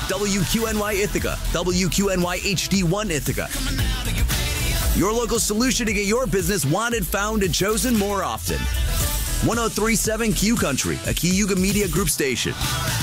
WQNY Ithaca, WQNY HD1 Ithaca. Your local solution to get your business wanted, found, and chosen more often. 1037 Q Country, a Cayuga Media Group station.